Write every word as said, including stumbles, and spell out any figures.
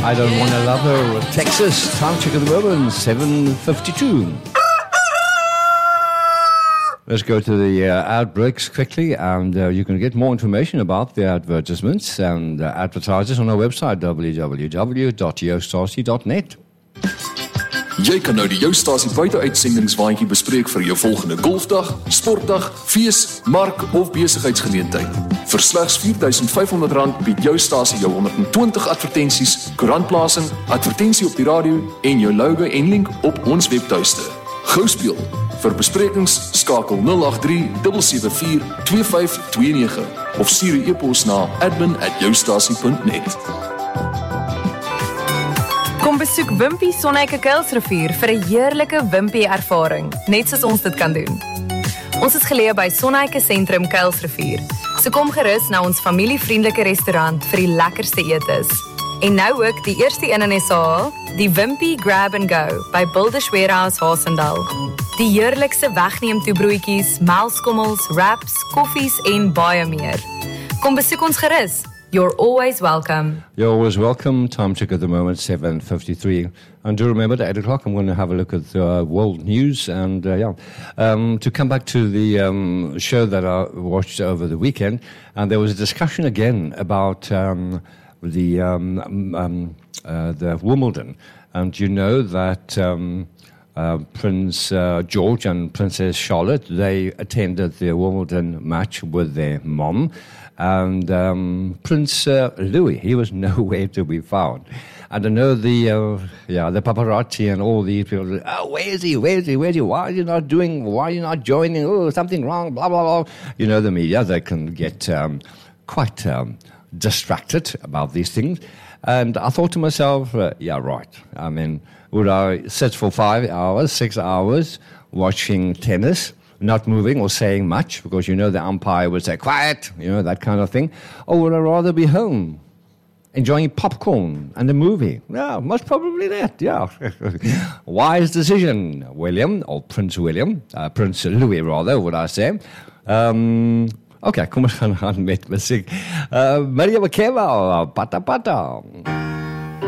I Don't Want to Love Her with Texas. Time check of the moment, seven fifty-two. Let's go to the uh, ad breaks quickly, and uh, you can get more information about the advertisements and uh, advertisers on our website, w w w dot jostasie dot net. Jy kan nou die Joustasie buiteuitsendings-waandjie bespreek vir jou volgende golfdag, sportdag, fees, mark of besigheidsgeleentheid. Vir slegs vier duisend vyf honderd rand bied Joustasie jou honderd twintig advertensies, koerantplasing, advertensie op die radio en jou logo en link op ons webtuiste. Gou speel. Vir besprekings skakel nul agt drie sewe sewe vier twee vyf twee nege of stuur 'n e-pos na admin at joustasie dot net. Kom besoek Wimpy Sonneike Kuilsrivier vir 'n heerlike Wimpy ervaring, net soos ons dit kan doen. Ons is geleë by Sonneike Sentrum Kuilsrivier. So kom gerus na ons familievriendelike restaurant vir die lekkerste etes. En nou ook die eerste een in S A, die Wimpy Grab and Go by Builders Warehouse Haasendal. Die heerlikste wegneem toebroodjies, melkskommels, wraps, koffies en baie meer. Kom besoek ons gerus. You're always welcome. You're always welcome. Time check at the moment, seven fifty-three. And do remember at eight o'clock, I'm going to have a look at the uh, world news. And, uh, yeah, um, to come back to the um, show that I watched over the weekend, and there was a discussion again about um, the, um, um, uh, the Wimbledon. And you know that um, uh, Prince uh, George and Princess Charlotte, they attended the Wimbledon match with their mom. And um, Prince uh, Louis, he was nowhere to be found. And I know the uh, yeah the paparazzi and all these people. Oh, where is he? Where is he? Where is he? Why are you not doing? Why are you not joining? Oh, something wrong. Blah blah blah. You know the media; they can get um, quite um, distracted about these things. And I thought to myself, uh, yeah, right. I mean, would I sit for five hours, six hours watching tennis? Not moving or saying much, because you know the umpire would say, quiet, you know, that kind of thing. Or would I rather be home, enjoying popcorn and a movie? Yeah, most probably that, yeah. Wise decision, William, or Prince William, uh, Prince Louis rather, would I say. Um, okay, kom ons gaan aan met muziek. Uh, Maria Makeba, Pata Pata.